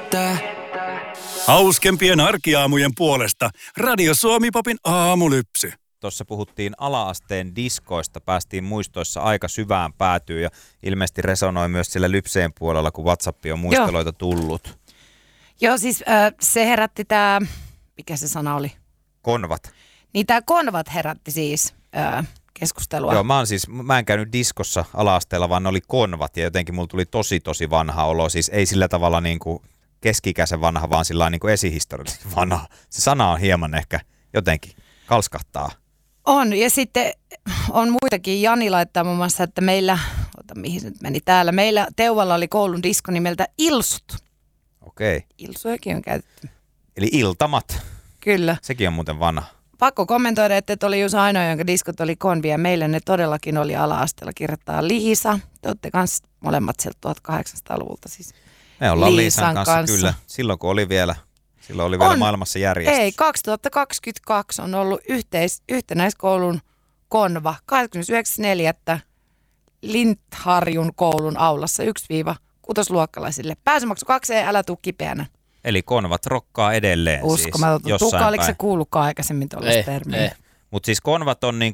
Hauskempien arkiaamujen puolesta Radio Suomi-popin aamulypsy. Tuossa puhuttiin ala-asteen diskoista, päästiin muistoissa aika syvään päätyyn ja ilmeisesti resonoi myös sillä lypseen puolella, kun WhatsApp on muisteloita tullut. Joo, siis se herätti tämä, mikä se sana oli? Konvat. Niin tämä konvat herätti siis keskustelua. Joo, mä en käynyt diskossa ala-asteella, vaan ne oli konvat ja jotenkin mulla tuli tosi vanha olo. Siis ei sillä tavalla niin kuin keski-ikäisen vanha, vaan sillä niin kuin esihistoriallisesti vanha. Se sana on hieman ehkä jotenkin kalskahtaa. On, ja sitten on muitakin. Jani laittaa muun muassa, että meillä, mihin se nyt meni täällä, meillä Teuvalla oli koulun disko nimeltä Ilsut. Okei. Ilsujakin on käytetty. Eli iltamat. Kyllä. Sekin on muuten vanha. Pakko kommentoida, että et oli just ainoa, jonka diskot oli konvia. Meillä ne todellakin oli ala-asteella. Kirjoittaa Lihisa. Te olette kanssa molemmat sieltä 1800-luvulta siis. Me ollaan Liisan kanssa kyllä. Silloin oli vielä maailmassa järjestys. Ei, 2022 on ollut yhtenäiskoulun konva 29.4. Lintharjun koulun aulassa 1-6-luokkalaisille. Pääsymaksu 2, älä tuu kipeänä. Eli konvat rokkaa edelleen. Uskomaton. Siis, Tukka, oliko se kuullutkaan aikaisemmin tuollaista termiä? Mutta siis konvat on